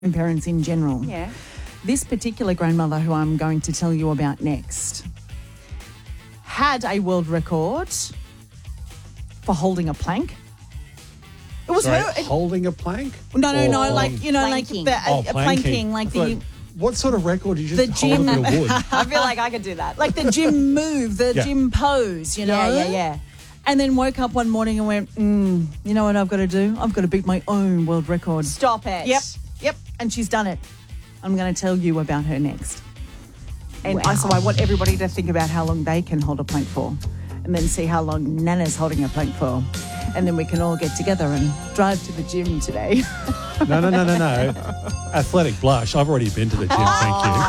parents in general. Yeah. This particular grandmother who I'm going to tell you about next had a world record for holding a plank. It was Sorry, her. holding a plank? No, Or- like, you know, Planking. like the planking, like I thought, what sort of record? You the just hold gym- a bit of wood? I feel like I could do that. like the gym move, the Yeah. gym pose, you know? Yeah. And then woke up one morning and went, you know what I've got to do? I've got to beat my own world record. Stop it. Yep. And she's done it. I'm going to tell you about her next. And so I want everybody to think about how long they can hold a plank for, and then see how long Nana's holding a plank for. And then we can all get together and drive to the gym today. No. Athletic blush. I've already been to the gym, thank you.